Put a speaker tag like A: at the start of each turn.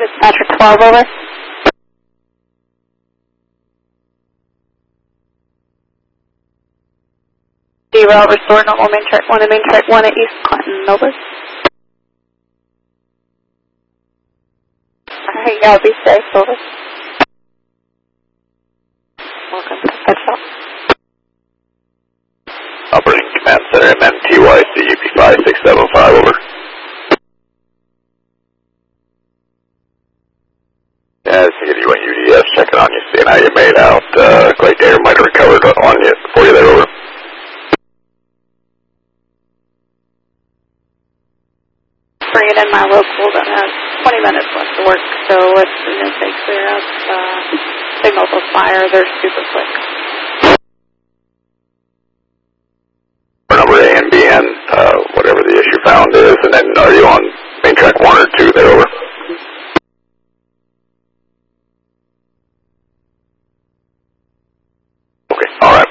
A: Dispatcher 12, over. Derail, restore normal main track 1 and main track 1 at East Clinton, over. Alright, y'all be safe, over. Welcome to Dispatch.
B: Operating Command Center, MNTYC, UP5675, over. Yeah, it's the UDS checking on you, seeing how you made out. Clay Gator might have recovered on you for you there, over.
A: Bringing in my local that has 20 minutes left to work, so as soon as they clear up signals of fire, they're super quick.
B: Number A and BN, whatever the issue found is, and then are you on main track 1 or 2 there, over? Okay, alright.